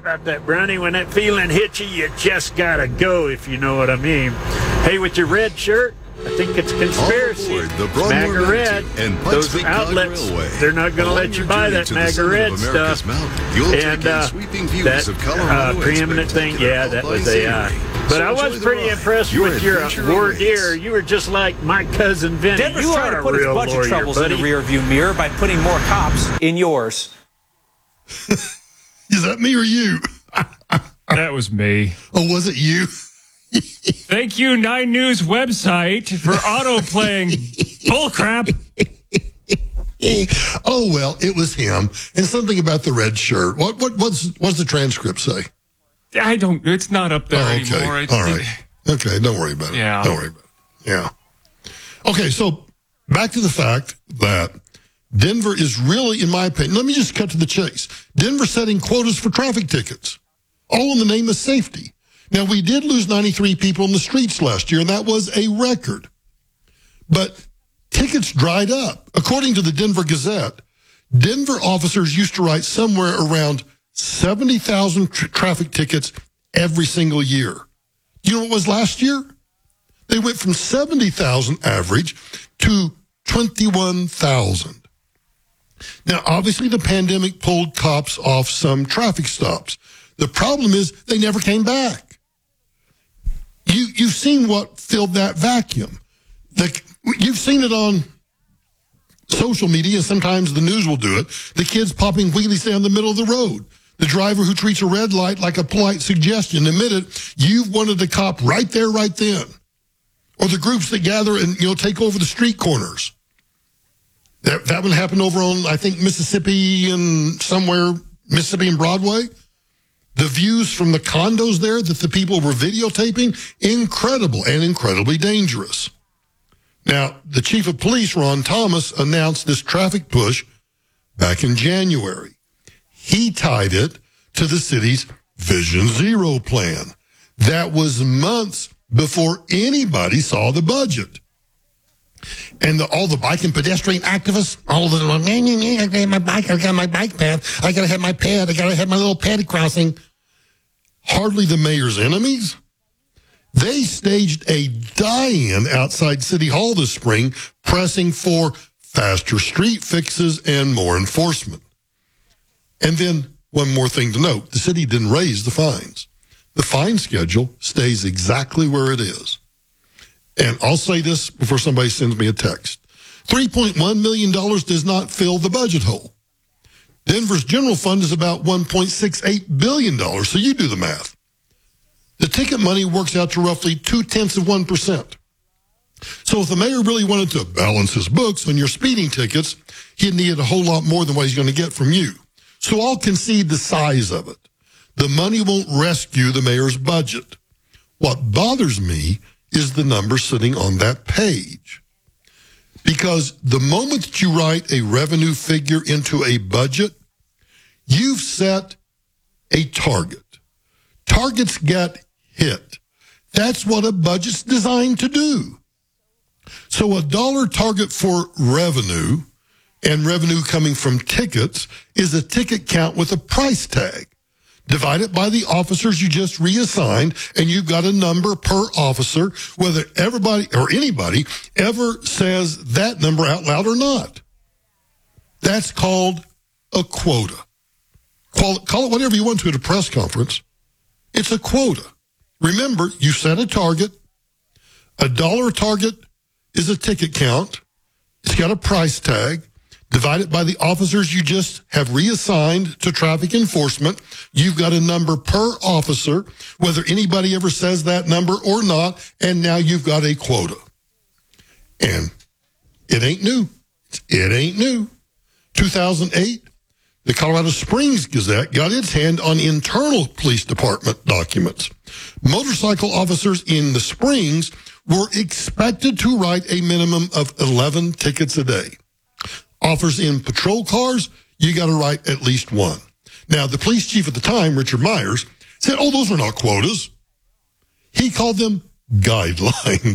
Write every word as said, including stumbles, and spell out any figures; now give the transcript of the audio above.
about that, Brownie. When that feeling hits you, you just gotta go, if you know what I mean. Hey, with your red shirt, I think it's conspiracy. Aboard the MAGA Broadmoor Red. and Those Pikes Peak outlets, Railway. they're not going to Along let you your buy journey that to the MAGA center Red of America's stuff. mountain, you'll And take in uh, sweeping views that of Colorado uh, preeminent thing, yeah, that was a. Uh, but So I was enjoy the pretty ride. impressed Your with your adventure war awaits. deer. You were just like my cousin Vinny. Denver's you trying are to a put its real budget warrior, troubles buddy. in the rearview mirror by putting more cops in yours. Is that me or you? That was me. Oh, was it you? Thank you, Nine News website, for auto-playing bullcrap. Oh, well, it was him. And something about the red shirt. What what what's what's the transcript say? I don't, it's not up there Oh, okay. anymore. It's, All right. Okay, don't worry about it. Yeah. Don't worry about it. Yeah. Okay, so back to the fact that Denver is really, in my opinion, let me just cut to the chase. Denver setting quotas for traffic tickets, all in the name of safety. Now, we did lose ninety-three people in the streets last year, and that was a record. But tickets dried up. According to the Denver Gazette, Denver officers used to write somewhere around seventy thousand tra- traffic tickets every single year. You know what was last year? They went from seventy thousand average to twenty-one thousand. Now, obviously, the pandemic pulled cops off some traffic stops. The problem is they never came back. You, you've seen what filled that vacuum. The, you've seen it on social media. Sometimes the news will do it. The kids popping wheelies down the middle of the road. The driver who treats a red light like a polite suggestion. Admit it, you've wanted a cop right there, right then. Or the groups that gather and, you know, take over the street corners. That, that one happened over on, I think, Mississippi and somewhere, Mississippi and Broadway. The views from the condos there that the people were videotaping, incredible and incredibly dangerous. Now, the chief of police, Ron Thomas, announced this traffic push back in January. He tied it to the city's Vision Zero plan. That was months before anybody saw the budget. And the, all the bike and pedestrian activists, all of them, I gotta have my bike, I got my bike path, I gotta have my pad, I gotta have my little pad crossing. Hardly the mayor's enemies. They staged a die-in outside City Hall this spring, pressing for faster street fixes and more enforcement. And then one more thing to note, the city didn't raise the fines. The fine schedule stays exactly where it is. And I'll say this before somebody sends me a text. three point one million dollars does not fill the budget hole. Denver's general fund is about one point six eight billion dollars, so you do the math. The ticket money works out to roughly two-tenths of one percent. So if the mayor really wanted to balance his books on your speeding tickets, he'd need a whole lot more than what he's going to get from you. So I'll concede the size of it. The money won't rescue the mayor's budget. What bothers me is the number sitting on that page. Because the moment that you write a revenue figure into a budget, you've set a target. Targets get hit. That's what a budget's designed to do. So a dollar target for revenue and revenue coming from tickets is a ticket count with a price tag. Divide it by the officers you just reassigned, and you've got a number per officer, whether everybody or anybody ever says that number out loud or not. That's called a quota. Call it, call it whatever you want to at a press conference. It's a quota. Remember, you set a target. A dollar target is a ticket count. It's got a price tag. Divide it by the officers you just have reassigned to traffic enforcement. You've got a number per officer, whether anybody ever says that number or not, and now you've got a quota. And it ain't new. It ain't new. two thousand eight, the Colorado Springs Gazette got its hand on internal police department documents. Motorcycle officers in the Springs were expected to write a minimum of eleven tickets a day. Offers in patrol cars, you got to write at least one. Now, the police chief at the time, Richard Myers, said, oh, those are not quotas. He called them guidelines.